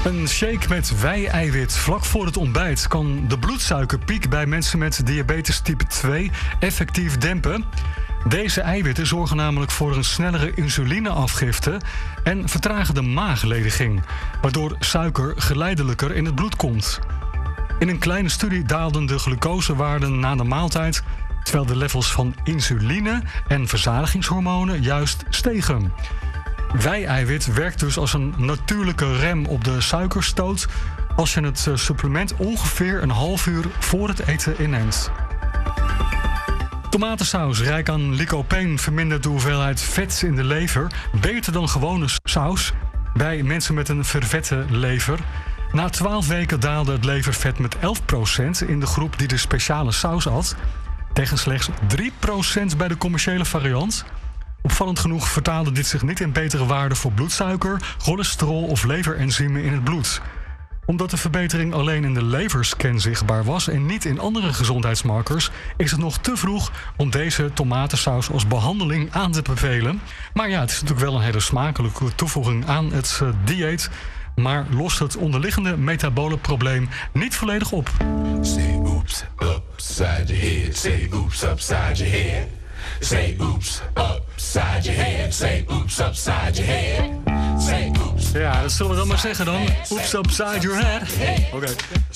Een shake met wei-eiwit vlak voor het ontbijt kan de bloedsuikerpiek bij mensen met diabetes type 2 effectief dempen. Deze eiwitten zorgen namelijk voor een snellere insulineafgifte en vertragen de maaglediging, waardoor suiker geleidelijker in het bloed komt. In een kleine studie daalden de glucosewaarden na de maaltijd, terwijl de levels van insuline en verzadigingshormonen juist stegen. Wei-eiwit werkt dus als een natuurlijke rem op de suikerstoot als je het supplement ongeveer een half uur voor het eten inneemt. Tomatensaus rijk aan lycopeen vermindert de hoeveelheid vet in de lever beter dan gewone saus bij mensen met een vervette lever. Na 12 weken daalde het levervet met 11% in de groep die de speciale saus at, tegen slechts 3% bij de commerciële variant. Opvallend genoeg vertaalde dit zich niet in betere waarden voor bloedsuiker, cholesterol of leverenzymen in het bloed. Omdat de verbetering alleen in de leverscan zichtbaar was en niet in andere gezondheidsmarkers, is het nog te vroeg om deze tomatensaus als behandeling aan te bevelen. Maar ja, het is natuurlijk wel een hele smakelijke toevoeging aan het dieet, maar lost het onderliggende metabole probleem niet volledig op. Say oops, upside your head. Say oops, upside your head. Say oops, upside your head. Say oops, upside your head. Say oops. Ja, dat zullen we dan maar zeggen dan. Oops, upside your head. Oké.